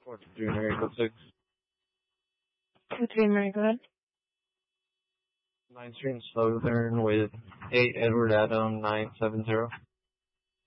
423 Mary, code 6. 23 Mary, go ahead. 9 Street Southern with 8 Edward Adam 970.